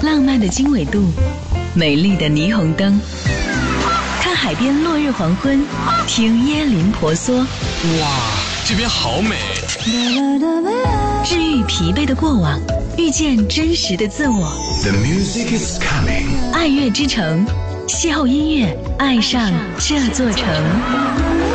浪漫的经纬度，美丽的霓虹灯，看海边落日黄昏，听椰林婆娑。 哇，这边好美！ 治愈疲惫的过往，遇见真实的自我。 The music is coming。 爱乐之城，邂逅音乐，爱上这座城。